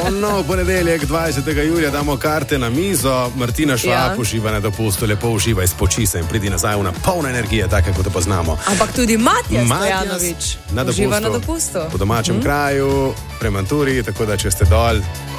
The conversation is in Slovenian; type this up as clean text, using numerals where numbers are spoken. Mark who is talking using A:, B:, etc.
A: V ponedeljek 20. julija damo karte na mizo. Martina Švab uživa na dopustu, lepo uživaj, spoči se in pridi nazaj na polno energije, tako kot to poznamo.
B: Ampak tudi Matjaž Stojanović uživa na dopustu.
A: Po domačem kraju, premanturi, tako da če ste dol,